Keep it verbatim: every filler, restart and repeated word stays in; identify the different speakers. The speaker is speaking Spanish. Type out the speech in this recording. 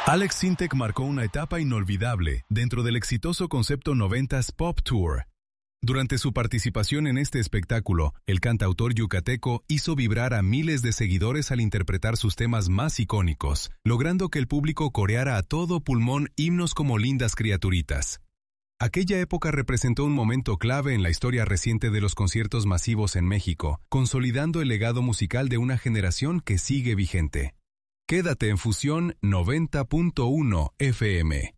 Speaker 1: Alex Sintek marcó una etapa inolvidable dentro del exitoso concepto noventas Pop Tour. Durante su participación en este espectáculo, el cantautor yucateco hizo vibrar a miles de seguidores al interpretar sus temas más icónicos, logrando que el público coreara a todo pulmón himnos como Lindas Criaturitas. Aquella época representó un momento clave en la historia reciente de los conciertos masivos en México, consolidando el legado musical de una generación que sigue vigente. Quédate en Fusión noventa punto uno F M.